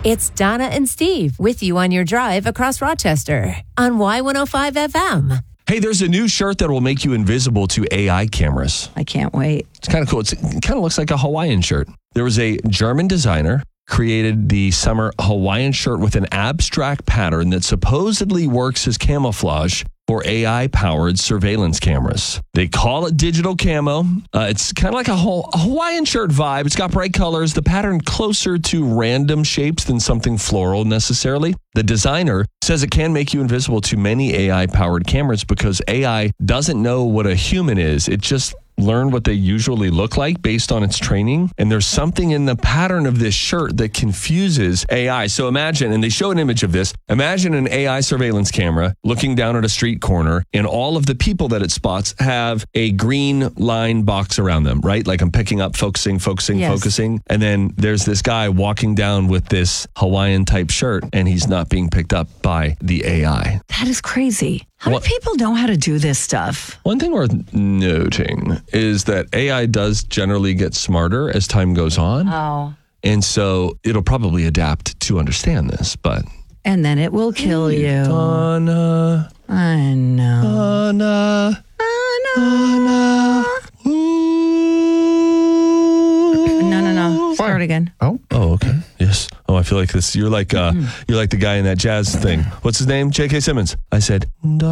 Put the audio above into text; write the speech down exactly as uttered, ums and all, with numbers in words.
It's Donna and Steve with you on your drive across Rochester on Y one oh five F M. Hey, there's a new shirt that will make you invisible to A I cameras. I can't wait. It's kind of cool. It's, it kind of looks like a Hawaiian shirt. There was a German designer created the summer Hawaiian shirt with an abstract pattern that supposedly works as camouflage for A I-powered surveillance cameras. They call it digital camo. Uh, it's kind of like a, whole, a Hawaiian shirt vibe. It's got bright colors, the pattern closer to random shapes than something floral necessarily. The designer says it can make you invisible to many A I-powered cameras because A I doesn't know what a human is. It just learn what they usually look like based on its training. And there's something in the pattern of this shirt that confuses A I. So imagine, and they show an image of this, imagine an A I surveillance camera looking down at a street corner and all of the people that it spots have a green line box around them, right? Like I'm picking up, focusing, focusing, Yes. focusing. And then there's this guy walking down with this Hawaiian type shirt and he's not being picked up by the A I. That is crazy. How What- do people know how to do this stuff? One thing worth noting is that A I does generally get smarter as time goes on. Oh. And so it'll probably adapt to understand this. But And then it will kill you. Donna, I know. Donna, I know. Donna, ooh. No, no, no. Start again. Oh, oh, okay. Yes. Oh, I feel like this. You're like uh, you're like the guy in that jazz thing. What's his name? J K. Simmons. I said,